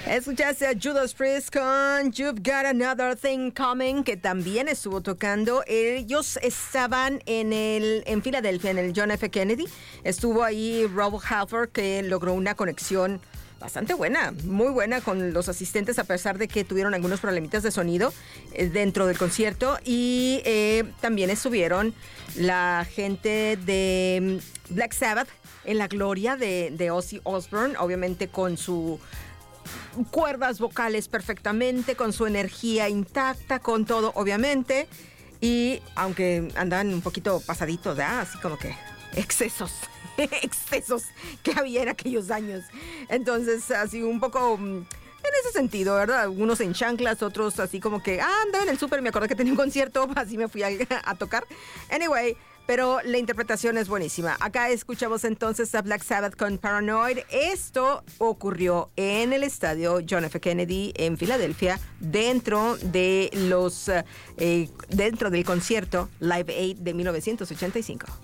Escuchaste a Judas Priest con You've Got Another Thing Coming, que también estuvo tocando. Ellos estaban en Filadelfia, en el John F. Kennedy. Estuvo ahí Rob Halford, que logró una conexión bastante buena, muy buena con los asistentes, a pesar de que tuvieron algunos problemitas de sonido dentro del concierto. Y también estuvieron la gente de Black Sabbath en la gloria de Ozzy Osbourne, obviamente con su cuerdas vocales perfectamente, con su energía intacta, con todo, obviamente. Y aunque andaban un poquito pasaditos, ¿verdad? Así como que excesos que había en aquellos años. Entonces, así un poco en ese sentido, ¿verdad? Algunos en chanclas, otros así como que, andaba en el súper, me acordé que tenía un concierto, así me fui a tocar. Anyway, pero la interpretación es buenísima. Acá escuchamos entonces a Black Sabbath con Paranoid. Esto ocurrió en el estadio John F. Kennedy en Filadelfia, dentro del concierto Live Aid de 1985.